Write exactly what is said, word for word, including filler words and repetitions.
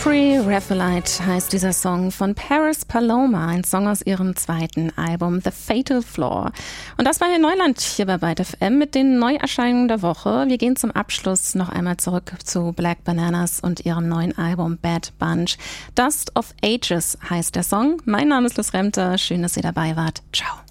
Slippery Raphaelite heißt dieser Song von Paris Paloma, ein Song aus ihrem zweiten Album The Fatal Flaw. Und das war hier Neuland hier bei Byte F M mit den Neuerscheinungen der Woche. Wir gehen zum Abschluss noch einmal zurück zu Black Bananas und ihrem neuen Album Bad Bunch. Dust of Ages heißt der Song. Mein Name ist Liz Remter. Schön, dass ihr dabei wart. Ciao.